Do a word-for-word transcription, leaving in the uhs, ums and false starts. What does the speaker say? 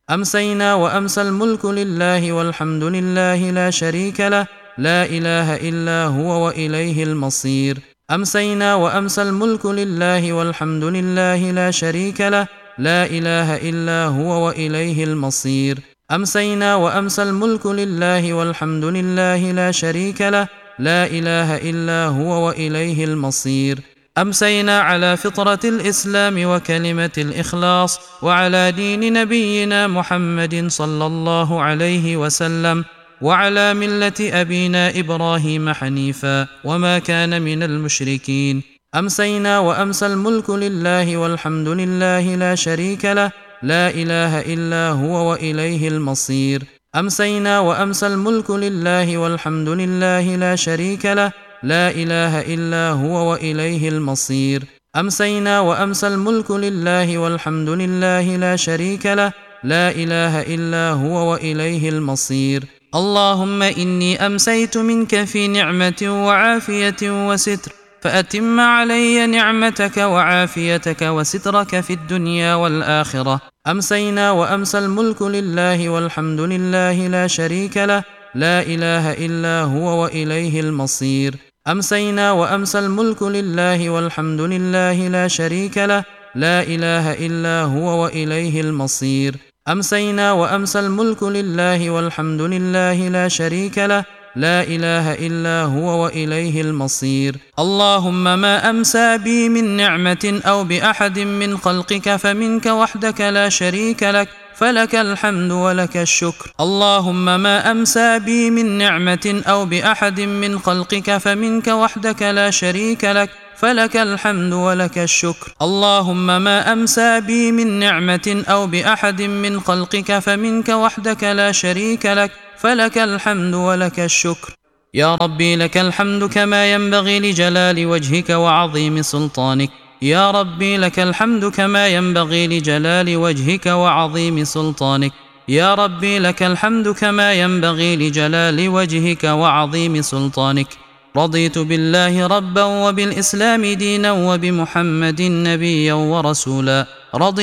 أمسينا وأمسى الملك لله والحمد لله لا شريك له لا إله إلا هو وإليه المصير. أمسينا وأمسى الملك لله والحمد لله لا شريك له لا إله إلا هو وإليه المصير. أمسينا وأمسى الملك لله والحمد لله لا شريك له لا إله إلا هو وإليه المصير. أمسينا على فطرة الإسلام وكلمة الإخلاص وعلى دين نبينا محمد صلى الله عليه وسلم وعلى ملة أبينا إبراهيم حنيفا وما كان من المشركين. أمسينا وأمسى الملك لله والحمد لله لا شريك له لا إله إلا هو وإليه المصير. أمسينا وأمسى الملك لله والحمد لله لا شريك له لا إله إلا هو وإليه المصير. أمسينا وأمسى الملك لله والحمد لله لا شريك له لا إله إلا هو وإليه المصير. اللهم إني أمسيت منك في نعمة وعافية وستر، فأتم علي نعمتك وعافيتك وسترك في الدنيا والآخرة. أمسينا وأمسى الملك لله والحمد لله لا شريك له لا إله إلا هو وإليه المصير. أمسينا وأمسى الملك لله والحمد لله لا شريك له لا إله إلا هو وإليه المصير. أمسينا وأمسى الملك لله والحمد لله لا شريك له لا إله إلا هو وإليه المصير. اللهم ما أمسى بي من نعمة أو بأحد من خلقك فمنك وحدك لا شريك لك، فلك الحمد ولك الشكر. اللهم ما أمسى بي من نعمة أو بأحد من خلقك فمنك وحدك لا شريك لك، فلك الحمد ولك الشكر. اللهم ما أمسى بي من نعمة أو بأحد من خلقك فمنك وحدك لا شريك لك، فلك الحمد ولك الشكر. يا ربي لك الحمد كما ينبغي لجلال وجهك وعظيم سلطانك. يا ربي لك الحمد كما ينبغي لجلال وجهك وعظيم سلطانك. يا ربي لك الحمد كما ينبغي لجلال وجهك وعظيم سلطانك. رضيت بالله ربا وبالإسلام دينا وبمحمد نبيا ورسولا. رضي